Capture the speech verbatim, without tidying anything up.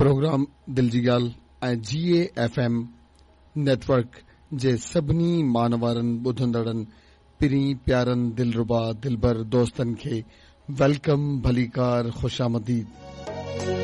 Programme दिल जी ॻाल्हि ऐं जी ए एफ एम नेटवर्क जे सभिनी मानवारनि ॿुधंदड़नि पिरी प्यारनि दिलरुबा दिलबर दोस्तनि खे वेलकम भलीकार ख़ुशामदीद।